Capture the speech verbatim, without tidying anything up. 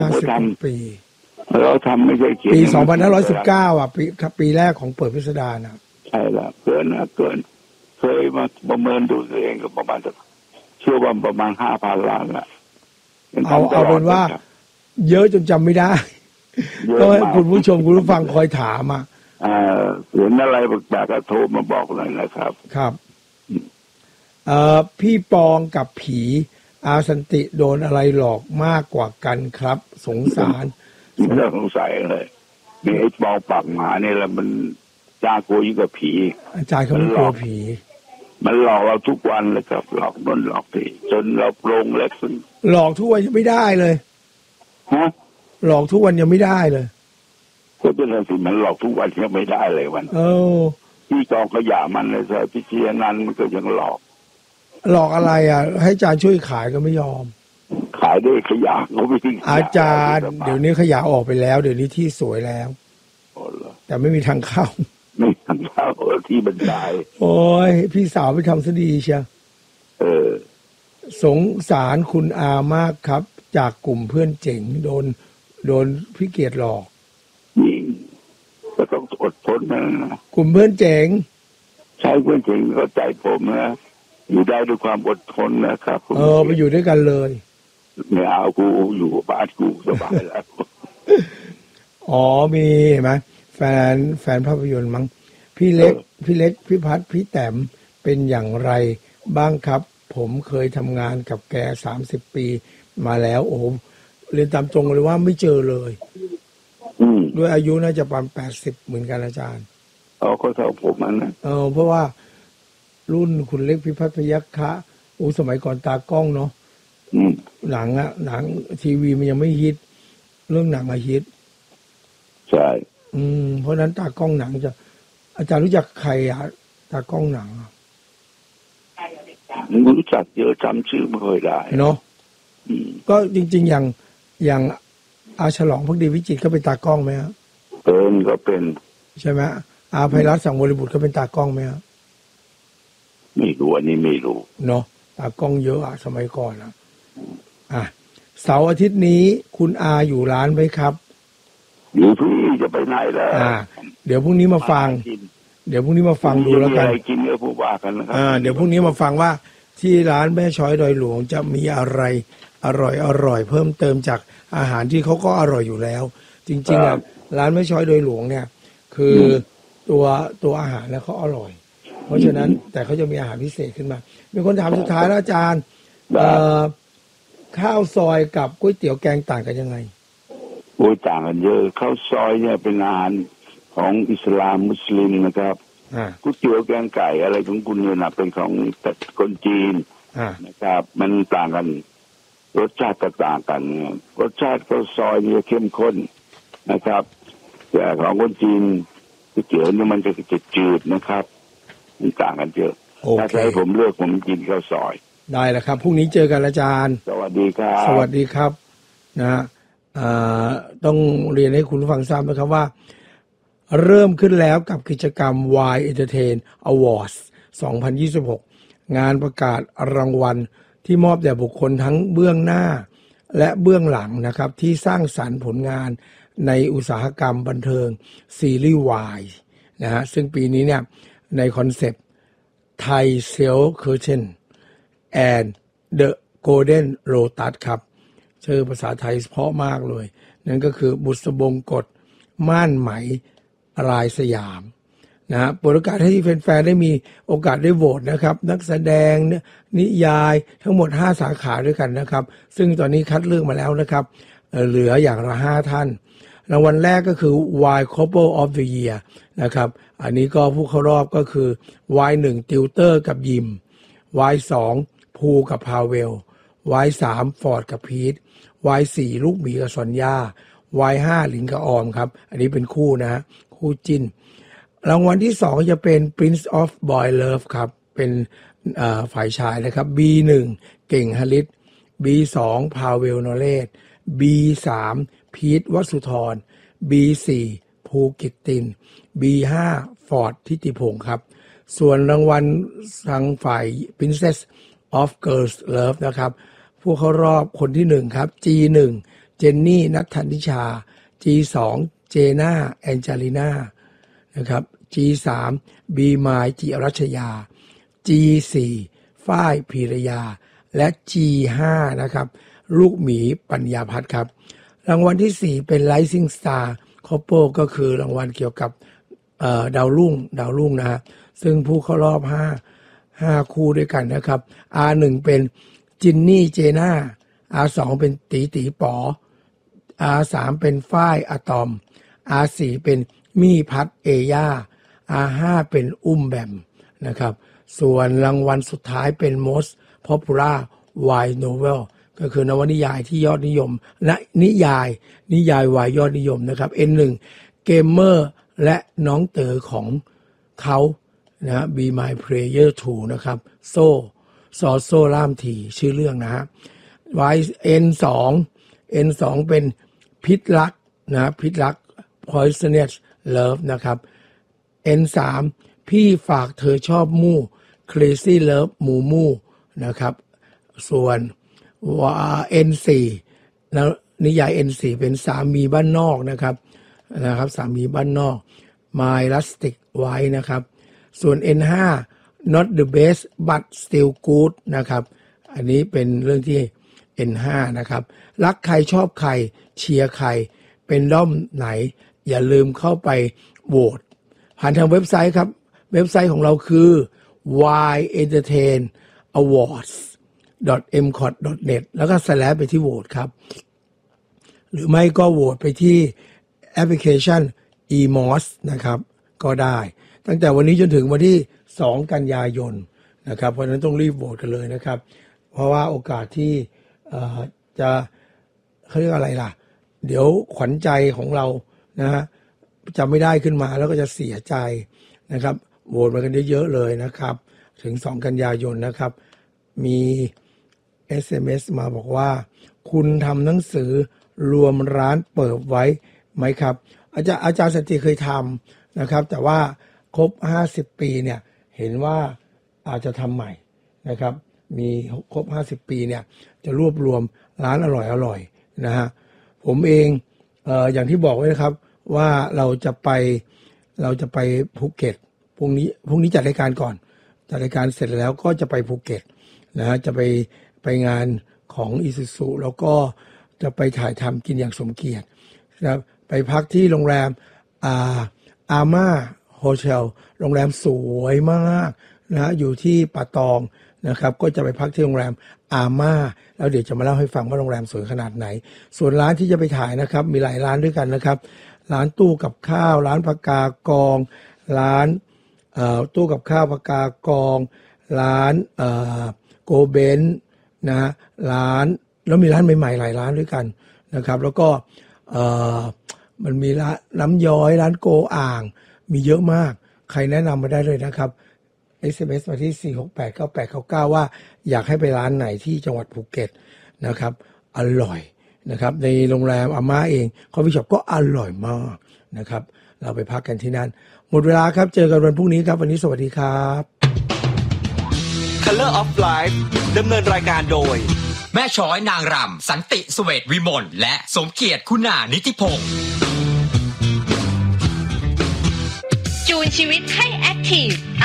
ห้าสิบปีเราทำไม่ใช่เขียนปีสองพันห้าร้อยสิบเก้าอ่ะปีปีแรกของเปิดพิสดารนะใช่ละเกินนะเกินเคยมาประเมินดูตัวเองก็ประมาณเชื่อว่าประมาณห้าพันล้านละเอาเอาเป็นว่าเยอะจนจำไม่ได้ก็ให้คุณผู้ชมคุณผู้ฟังคอยถามอ่ะเห็นอะไรแปลกๆโทรมาบอกหน่อยนะครับครับเอ่อพี่ปองกับผีอาสันติโดนอะไรหลอกมากกว่ากันครับสงสารไม่ต้องสงสัยเลยมีไอ้ปองปากหมาเนี่ยแหละมันจ้าโกยิ่งกว่าผีอาจารย์เขาไม่กลัวผีมันหลอกเราทุกวันเลยครับหลอกนนหลอกผีจนเราโปร่งเล็กขึ้นหลอกทุกวันยังไม่ได้เลยฮะหลอกทุกวันยังไม่ได้เลยก็เป็นอะไรสิมันหลอกทุกวันยังไม่ได้เลยวันเออที่กองขยะมันเลยใช่พิธีนั้นมันก็ยังหลอกหลอกอะไรอ่ะให้อาจารย์ช่วยขายก็ไม่ยอมขายด้วยขยะเขาไม่ทิ้งอาจารย์เดี๋ยวนี้ขยะออกไปแล้วเดี๋ยวนี้ที่สวยแล้วแต่ไม่มีทางเข้าไม่ทางเข้าที่บรรดาโอ้ยพี่สาวไปทำซะดีเชียวเออสงสารคุณอามากครับจากกลุ่มเพื่อนเจ๋งโดนโดนพี่เกียรติหลอกนี่ก็ต้องอดทนนะกลุ่มเพื่อนเจ๋งใช่เพื่อนเจ๋งก็ใจผมนะอยู่ได้ด้วยความอดทนนะครับเออไปอยู่ด้วยกันเลยไม่เอากูอยู่บ้านกูสบายแล้วอ๋อมีเห็นไหมแฟนแฟนภาพยนตร์มั้งพี่เล็กพี่เล็กพี่พัฒน์พี่แต้มเป็นอย่างไรบ้างครับผมเคยทำงานกับแกสามสิบปีมาแล้วโอ้เรียนตามตรงเลยว่าไม่เจอเลยด้วยอายุน่าจะประมาณแปดสิบเหมือนกันอาจารย์อ๋อก็เท่าผมนะเออเพราะว่ารุ่นคุณเล็กพิพัฒน์พยัคฆะโอ้สมัยก่อนตากล้องเนาะหนังอะหนังทีวีมันยังไม่ฮิตเรื่องหนังอะฮิตใช่อืมเพราะนั้นตากล้องหนังจะอาจารย์รู้จักใครอะตากล้องหนังรู้จักเยอะจำชื่อไม่ค่อยได้เนาะก็จริงๆอย่างอย่างอาฉลองพักดีวิจิตรก็เป็นตากล้องไหมครับเป็นก็เป็นใช่ไหมอาไพรัตน์สังวรบุตรก็เป็นตากล้องไหมครับไม่รู้อันนี้ไม่รู้เนาะตากล้องเยอะอะสมัยก่อนนะอ่ะเสาร์อาทิตย์นี้คุณอาอยู่ร้านไหมครับอยู่พี่จะไปไหนแล้วอ่าเดี๋ยวพรุ่งนี้มาฟังเดี๋ยวพรุ่งนี้มาฟังดูแล้วกันกินเนื้อผู้ว่ากันนะครับอ่าเดี๋ยวพรุ่งนี้มาฟังว่าที่ร้านแม่ช้อยดอยหลวงจะมีอะไรอร่อยอร่อยเพิ่มเติมจากอาหารที่เขาก็อร่อยอยู่แล้วจริงๆอ่ะร้านแม่ช้อยดอยหลวงเนี่ยคือตัวตัวอาหารแล้วเขาอร่อยเพราะฉะนั้นแต่เขาจะมีอาหารพิเศษขึ้นมามีคนถามสุดท้ายแล้วอาจารย์ข้าวซอยกับก๋วยเตี๋ยวแกงต่างกันยังไงโอ้ต่างกันเยอะข้าวซอยเนี่ยเป็นอาหารของอิสลามมุสลิมนะครับก๋วยเตี๋ยวแกงไก่อะไรของคุณเนี่ยนะเป็นของแต่คนจีนนะครับมันต่างกันรสชาติก็ต่างกันรสชาติข้าวซอยเนี่ยเข้มข้นนะครับแต่ของคนจีนก๋วยเตี๋ยวเนี่ยมันจะจืดๆนะครับมันต่างกันเยอะถ้าให้ผมเลือกผมกินข้าวซอยได้แล้วครับพรุ่งนี้เจอกันอาจารย์สวัสดีครับสวัสดีครับนะต้องเรียนให้คุณฟังทราบนะครับว่าเริ่มขึ้นแล้วกับกิจกรรม Y Entertain Awards สองพันยี่สิบหก งานประกาศรางวัลที่มอบแด่บุคคลทั้งเบื้องหน้าและเบื้องหลังนะครับที่สร้างสรรค์ผลงานในอุตสาหกรรมบันเทิงซีรีส์ Y นะฮะซึ่งปีนี้เนี่ยในคอนเซปต์ Thai Silk Curtain and the Golden Lotus ครับชื่อภาษาไทยเพราะมากเลยนั่นก็คือบุษบงกฎม่านไหมรายสยามนะฮะเปิดโอกาสให้แฟนๆได้มีโอกาสได้โหวตนะครับนักแสดงนิยายทั้งหมดห้าสาขาด้วยกันนะครับซึ่งตอนนี้คัดเลือกมาแล้วนะครับ เ, เหลืออย่างละห้าท่านรางวัลแรกก็คือ Y Couple of the Year นะครับอันนี้ก็ผู้เข้ารอบก็คือ วาย หนึ่ง ติวเตอร์กับยิม วาย สอง ภูกับพาเวล วาย สาม ฟอร์ดกับพีท วาย สี่ ลูกหมีกับซอนย่า วาย ห้า หลินกับออมครับอันนี้เป็นคู่นะฮะคู่จิ้นรางวัลที่สองจะเป็น Prince of Boy Love ครับเป็นฝ่ายชายนะครับ บี หนึ่ง เก่งฮลิต บี สอง พาเวลนเรศ บี สาม พีทวสุธร บี สี่ ภูกิตติน บี ห้า ฟอร์ดทิติพงศ์ครับส่วนรางวัลทางฝ่าย Princess of Girls Love นะครับผู้เข้ารอบคนที่หนึ่งครับ จี หนึ่งเจนนี่นัทธนิชา จี สอง เจน่าแองเจลิน่านะครับ จี สาม บีมายจิรัชยา จี สี่ ฝ้ายพีรยาและ จี ห้า นะครับลูกหมีปัญญาพัฒน์ครับรางวัลที่สี่เป็น Rising Star Couple ก็คือรางวัลเกี่ยวกับดาวรุ่งดาวรุ่งนะฮะซึ่งผู้เข้ารอบห้า ห้าคู่ด้วยกันนะครับ อาร์ หนึ่ง เป็นจินนี่เจน่า อาร์ สอง เป็นตีตีป๋อ อาร์ สาม เป็นฝ้ายอะตอม อาร์ สี่ เป็นมี่พัดเอย่า อาร์ ห้า เป็นอุ้มแบมนะครับส่วนรางวัลสุดท้ายเป็น Most Popular Wine Novel ก็คือนวนิยายที่ยอดนิยมและนิยายนิยายวายยอดนิยมนะครับ เอ็น หนึ่ง เกมเมอร์และน้องเต๋อของเขานะฮะ Be My Player ทู นะครับโซ่ซอโซ่ล่ามถี่ชื่อเรื่องนะฮะ เอ็น สอง เอ็น สอง เป็นพิษรักนะพิษรัก Poisonous Love นะครับ เอ็น สาม พี่ฝากเธอชอบมู่ Crazy Love มูมูนะครับส่วน เอ็น สี่ แล้วนิยาย เอ็น สี่ เป็นสามีบ้านนอกนะครับนะครับสามีบ้านนอก My Rustic Wife นะครับส่วน เอ็น ห้า Not the Best but Still Good นะครับอันนี้เป็นเรื่องที่ เอ็น ห้า นะครับรักใครชอบใครเชียร์ใครเป็นด้อมไหนอย่าลืมเข้าไปโหวตผ่านทางเว็บไซต์ครับเว็บไซต์ของเราคือ วาย เอ็นเตอร์เทน อวอร์ดส์ ดอท เอ็ม คอท ดอท เน็ต แล้วก็สแลชไปที่โหวตครับหรือไม่ก็โหวตไปที่แอปพลิเคชัน อี มอส นะครับก็ได้ตั้งแต่วันนี้จนถึงวันที่สองกันยายนนะครับเพราะฉะนั้นต้องรีบโหวตกันเลยนะครับเพราะว่าโอกาสที่จะเขาเรียกอะไรล่ะเดี๋ยวขวัญใจของเรานะฮะจะไม่ได้ขึ้นมาแล้วก็จะเสียใจนะครับโหวตมากันเยอะๆเลยนะครับถึงสองกันยายนนะครับมี เอส เอ็ม เอส มาบอกว่าคุณทำหนังสือรวมร้านเปิดไว้ไหมครับอาจารย์อาจารย์สันติเคยทำนะครับแต่ว่าครบห้าสิบปีเนี่ยเห็นว่าอาจจะทำใหม่นะครับมีครบห้าสิบปีเนี่ยจะรวบรวมร้านอร่อยๆนะฮะผมเองเอ่ออย่างที่บอกไว้นะครับว่าเราจะไปเราจะไปภูเก็ตพรุ่งนี้พรุ่งนี้จัดรายการก่อนจัดรายการเสร็จแล้วก็จะไปภูเก็ตนะฮะจะไปไปงานของอิซูซุแล้วก็จะไปถ่ายทำกินอย่างสมเกียรตินะครับไปพักที่โรงแรมอาอาม่าโฮเทลโรงแรมสวยมากนะฮะอยู่ที่ป่าตองนะครับก็จะไปพักที่โรงแรมอาม่าแล้วเดี๋ยวจะมาเล่าให้ฟังว่าโรงแรมสวยขนาดไหนส่วนร้านที่จะไปถ่ายนะครับมีหลายร้านด้วยกันนะครับร้านตู้กับข้าวร้านปากากองร้านเอ่อตู้กับข้าวปากากองร้านเอ่อโกเบนนะร้านแล้วมีร้านใหม่ๆหลายร้านด้วยกันนะครับแล้วก็เอ่อมันมีร้านน้ำย้อยร้านโกอ่างมีเยอะมากใครแนะนำมาได้เลยนะครับ เอส เอ็ม เอส มาที่ สี่ หก แปด เก้า แปด เก้า เก้า ว่าอยากให้ไปร้านไหนที่จังหวัดภูเก็ตนะครับอร่อยนะครับในโรงแรมอาม่าเองคอฟฟี่ช็อปก็อร่อยมากนะครับเราไปพักกันที่นั่นหมดเวลาครับเจอกันวันพรุ่งนี้ครับวันนี้สวัสดีครับ Color of Life ดำเนินรายการโดยแม่ช้อยนางรำสันติเสวตวิมลและสมเกียรติคุณานิติพงษ์จูนชีวิตให้แอคทีฟ